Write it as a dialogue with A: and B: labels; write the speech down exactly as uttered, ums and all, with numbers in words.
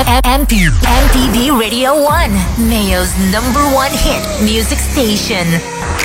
A: M P M P B Radio one, Mayo's number one hit music station.